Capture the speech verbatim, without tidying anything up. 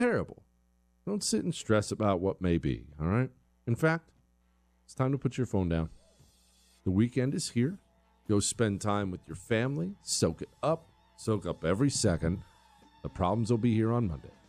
terrible. Don't sit and stress about what may be, all right? In fact, it's time to put your phone down. The weekend is here. Go spend time with your family. Soak it up. Soak up every second. The problems will be here on Monday.